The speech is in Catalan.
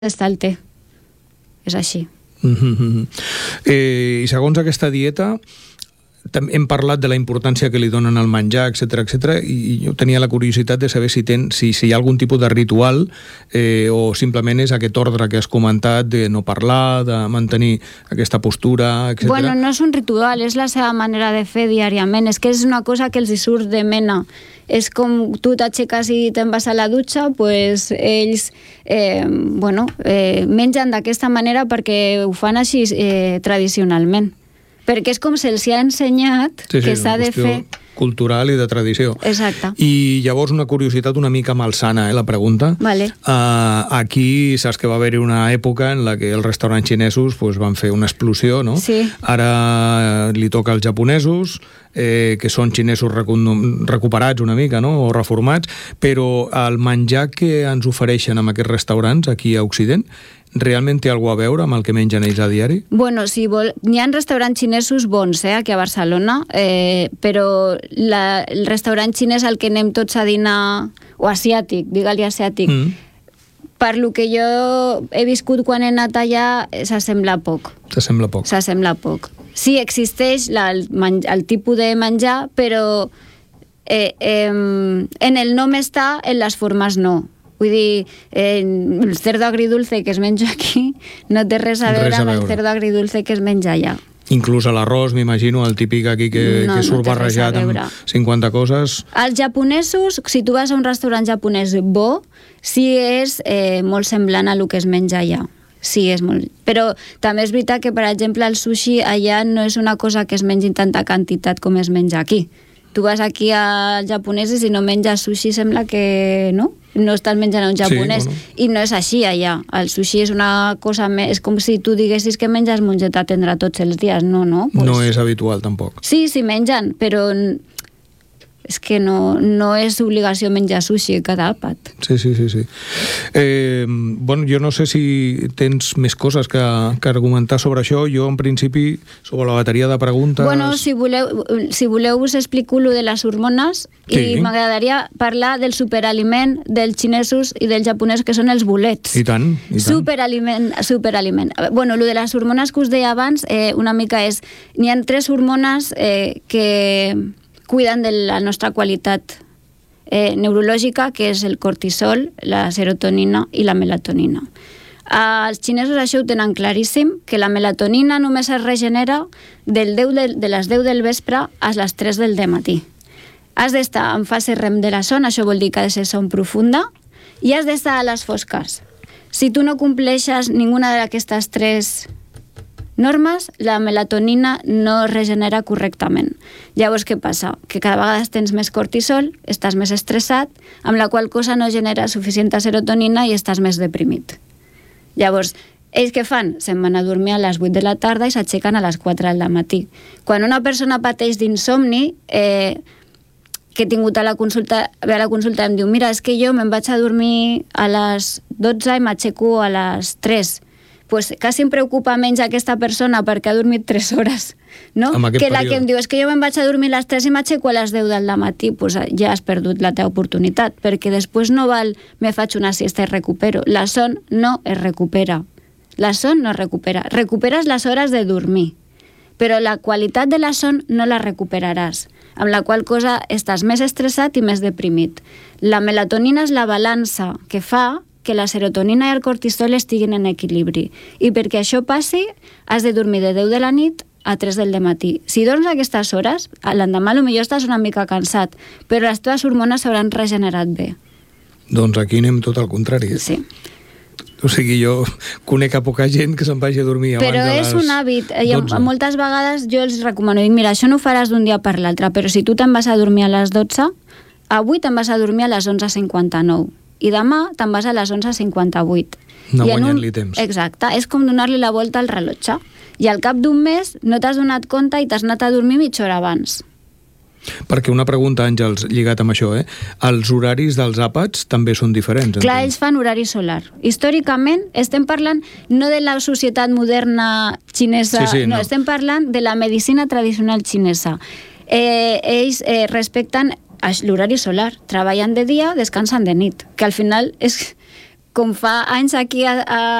està el té. És així. I segons aquesta dieta, hem parlat de la importància que li donen al menjar, etc, i jo tenia la curiositat de saber si hi ha algun tipus de ritual o simplement és aquest ordre que has comentat de no parlar, de mantenir aquesta postura, etc. Bueno, no és un ritual, és la seva manera de fer diàriament. És que és una cosa que els hi surt de mena. És com tu t'aixeques i te'n vas a la dutxa, pues ells mengen d'aquesta manera perquè ho fan així tradicionalment. Perquè és com se'ls ha ensenyat que s'ha de fer... cultural i de tradició. Exacte. I llavors una curiositat una mica malsana, la pregunta. Vale. Aquí saps que va haver-hi una època en la que els restaurants xinesos van fer una explosió, no? Sí. Ara li toca als japonesos, que són xinesos recuperats una mica, no? O reformats, però el menjar que ens ofereixen en aquests restaurants aquí a Occident realment té alguna a veure amb el que mengen ells a diari? Bueno, n'hi ha restaurants xinesos bons, aquí a Barcelona, però el restaurant xinès al que anem tots a dinar, o asiàtic, digue-li asiàtic, per lo que jo he viscut quan he anat allà, s'assembla poc. S'assembla poc. S'assembla poc. Sí, existeix el tipus de menjar, però en el nom està, en les formes no. Vull dir, el cerdo agridulce que es menja aquí no té res a veure amb el cerdo agridulce que es menja allà. Inclús a l'arròs, m'imagino, el típic aquí que surt barrejat amb 50 coses. Els japonesos, si tu vas a un restaurant japonès bo, sí és molt semblant a el que es menja allà. Sí, és molt... Però també és veritat que, per exemple, el sushi allà no és una cosa que es mengi en tanta quantitat com es menja aquí. Tu vas aquí als japonesos i si no menges sushi sembla que no estàs menjant un japonès. Sí, bueno. I no és així allà. El sushi és una cosa més... És com si tu diguessis que menges mongeta tendra tots els dies. No. Pues... No és habitual, tampoc. Sí, mengen, però és que no és obligació menjar sushi cada àpat. Sí. Bueno, jo no sé si tens més coses que argumentar sobre això. Jo, en principi, sobre la bateria de preguntes... Bueno, si voleu us explico lo de les hormones i m'agradaria parlar del superaliment dels xinesos i dels japonesos, que són els bolets. I tant. Superaliment. Bueno, lo de les hormones que us deia abans, una mica és... N'hi ha 3 hormones que cuiden de la nostra qualitat neurològica, que és el cortisol, la serotonina i la melatonina. Els xinesos això ho tenen claríssim, que la melatonina només es regenera de les 10 del vespre a les 3 del matí. Has d'estar en fase REM de la son, això vol dir que ha de ser son profunda, i has d'estar a les fosques. Si tu no compleixes ninguna d'aquestes 3 normes, la melatonina no es regenera correctament. Llavors, què passa? Que cada vegada tens més cortisol, estàs més estressat, amb la qual cosa no genera suficient serotonina i estàs més deprimit. Llavors, ells què fan? Se'n van a dormir a les 8 de la tarda i s'aixequen a les 4 del matí. Quan una persona pateix d'insomni, que he tingut a la consulta em diu, mira, és que jo me'n vaig a dormir a les 12 i m'aixeco a les 3. Pues quasi em preocupa menys aquesta persona perquè ha dormit 3 hores, no? Que la que em diu, és que jo me'n vaig a dormir a les 3 i m'aixeco a les 10 del matí, pues ja has perdut la teva oportunitat, perquè després no val, me faig una siesta i recupero. La son no es recupera. La son no es recupera. Recuperes les hores de dormir, però la qualitat de la son no la recuperaràs, amb la qual cosa estàs més estressat i més deprimit. La melatonina és la balança que fa que la serotonina i el cortisol estiguin en equilibri. I perquè això passi, has de dormir de 10 de la nit a 3 del matí. Si dorms aquestes hores, l'endemà potser estàs una mica cansat, però les teves hormones s'hauran regenerat bé. Doncs aquí anem tot al contrari. Sí. O sigui, jo conec a poca gent que se'n vagi a dormir abans de les 12. Però és un hàbit. Moltes vegades jo els recomano, dic, mira, això no ho faràs d'un dia per l'altre, però si tu te'n vas a dormir a les 12, avui te'n vas a dormir a les 11:59. I demà te'n vas a les 11:58. No guanyant-li temps. Exacte, és com donar-li la volta al rellotge. I al cap d'un mes no t'has donat compte i t'has anat a dormir mitja hora abans. Perquè una pregunta, Àngels, lligat amb això, els horaris dels àpats també són diferents. Clar, ells fan horari solar. Històricament estem parlant no de la societat moderna xinesa, no, estem parlant de la medicina tradicional xinesa. Ells respecten l'horari solar, treballen de dia, descansen de nit, que al final és com fa anys aquí a